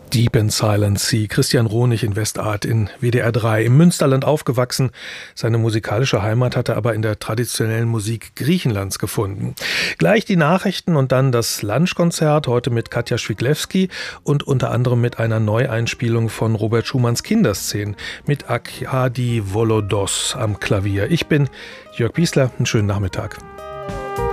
Deep in Silent Sea, Christian Rohnig in Westart in WDR 3. Im Münsterland aufgewachsen. Seine musikalische Heimat hat er aber in der traditionellen Musik Griechenlands gefunden. Gleich die Nachrichten und dann das Lunchkonzert, heute mit Katja Schwiglewski und unter anderem mit einer Neueinspielung von Robert Schumanns Kinderszenen mit Arkadi Volodos am Klavier. Ich bin Jörg Biesler, einen schönen Nachmittag.